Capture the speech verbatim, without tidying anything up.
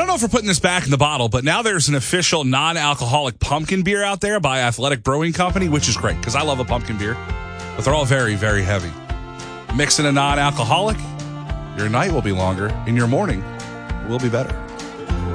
know if we're putting this back in the bottle, but now there's an official non-alcoholic pumpkin beer out there by Athletic Brewing Company, which is great because I love a pumpkin beer, but they're all very, very heavy. Mix in a non-alcoholic, your night will be longer and your morning will be better.